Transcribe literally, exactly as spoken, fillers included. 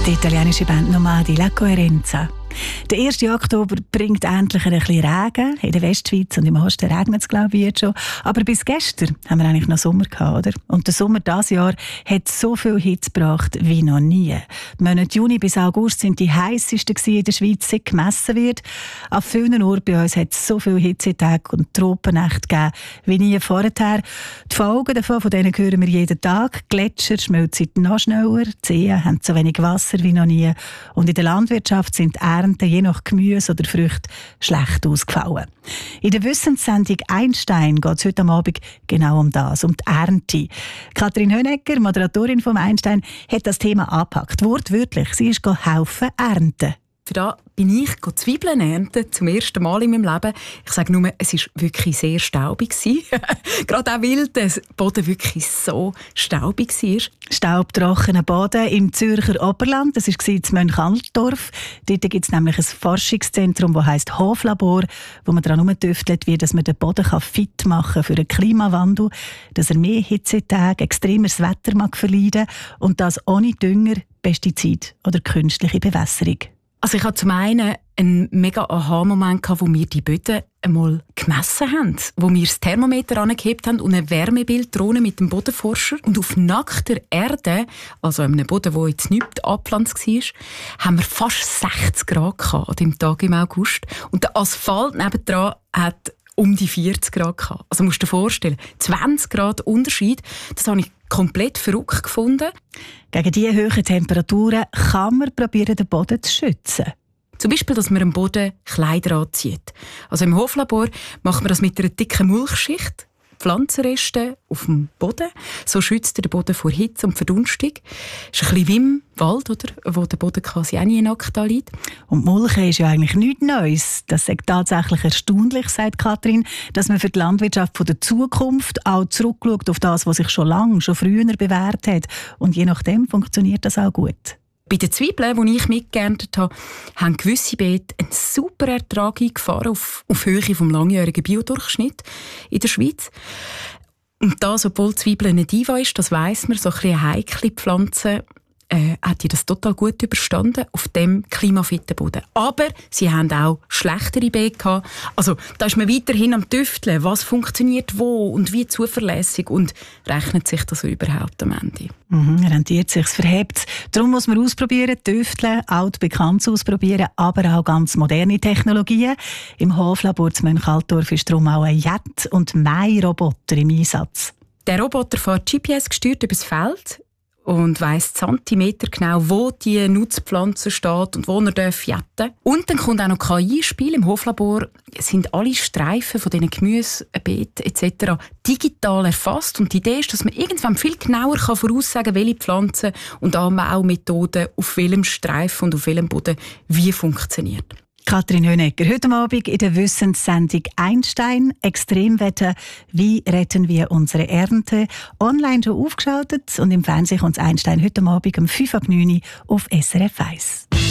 Die italienische Band Nomadi La Coerenza. Der erste Oktober bringt endlich ein bisschen Regen. In der Westschweiz und im Osten regnet es, glaube ich, jetzt schon. Aber bis gestern haben wir eigentlich noch Sommer gehabt, oder? Und der Sommer dieses Jahr hat so viel Hitze gebracht wie noch nie. Die Monate Juni bis August sind die heißesten in der Schweiz, seit gemessen wird. An vielen Orten bei uns hat es so viele Hitzetage und Tropennächte gegeben wie nie vorher. Die Folgen davon, von denen hören wir jeden Tag. Gletscher schmelzen noch schneller, die Seen haben so wenig Wasser wie noch nie. Und in der Landwirtschaft sind die Ernten je nach Gemüse oder Früchte schlecht ausgefallen. In der Wissenssendung Einstein geht es heute Abend genau um das, um die Ernte. Kathrin Hönecker, Moderatorin vom Einstein, hat das Thema angepackt. Wortwörtlich, sie ist helfen ernten. Für da bin ich Zwiebeln ernten, zum ersten Mal in meinem Leben. Ich sage nur, es war wirklich sehr staubig. Gerade auch, weil der Boden wirklich so staubig war. Staubtrockener Boden im Zürcher Oberland, das war in Mönchaldorf. Dort gibt es nämlich ein Forschungszentrum, das heisst Hoflabor, wo man daran herumtüftelt, wie man den Boden fit machen kann für den Klimawandel, dass er mehr Hitzetage, extremeres Wetter mag verleiden und das ohne Dünger, Pestizid oder künstliche Bewässerung. Also ich hatte zum einen einen mega Aha-Moment, wo wir die Böden einmal gemessen haben, wo wir das Thermometer angehebt haben und ein Wärmebilddrohne mit dem Bodenforscher. Und auf nackter Erde, also einem Boden, der jetzt nicht abgepflanzt war, haben wir fast sechzig Grad gehabt an dem Tag im August. Und der Asphalt nebendran hat um die vierzig Grad gehabt. Also musst du dir vorstellen, zwanzig Grad Unterschied, das habe ich komplett verrückt gefunden. Gegen diese hohen Temperaturen kann man probieren, den Boden zu schützen. Zum Beispiel, dass man am Boden Kleider anzieht. Also im Hoflabor macht man das mit einer dicken Mulchschicht, Pflanzenreste auf dem Boden. So schützt der Boden vor Hitze und Verdunstung. Das ist ein bisschen wie im Wald, oder? Wo der Boden quasi auch nie nackt liegt. Und Mulchen ist ja eigentlich nichts Neues. Das ist tatsächlich erstaunlich, sagt Kathrin, dass man für die Landwirtschaft von der Zukunft auch zurückschaut auf das, was sich schon lange, schon früher bewährt hat. Und je nachdem funktioniert das auch gut. Bei den Zwiebeln, die ich mitgeerntet habe, haben gewisse Beete einen super Ertrag eingefahren auf, auf Höhe vom langjährigen Biodurchschnitt in der Schweiz. Und das, obwohl Zwiebeln eine Diva ist, das weiss man, so ein bisschen eine heikle Pflanze, äh, hat die das total gut überstanden auf dem klimafitten Boden. Aber sie haben auch schlechtere Beete gehabt. Also da ist man weiterhin am Tüfteln, was funktioniert wo und wie zuverlässig und rechnet sich das überhaupt am Ende. Mhm, rentiert sich, es verhebt. Darum muss man ausprobieren, tüfteln, altbekanntes ausprobieren, aber auch ganz moderne Technologien. Im Hoflabor zu Mönchaldorf ist darum auch ein Jet- und Mähroboter im Einsatz. Der Roboter fährt G P S gesteuert übers Feld und weiss Zentimeter genau, wo die Nutzpflanze steht und wo er jetten darf. Und dann kommt auch noch K I ins Spiel. Im Hoflabor sind alle Streifen von diesen Gemüsebeeten et cetera digital erfasst. Und die Idee ist, dass man irgendwann viel genauer voraussagen kann, welche Pflanzen und auch Methoden auf welchem Streifen und auf welchem Boden wie funktioniert. Kathrin Hönecker, heute Abend in der Wissenssendung Einstein. Extremwetter, wie retten wir unsere Ernte? Online schon aufgeschaltet und im Fernsehen kommt Einstein heute Abend um fünf ab neun auf S R F eins.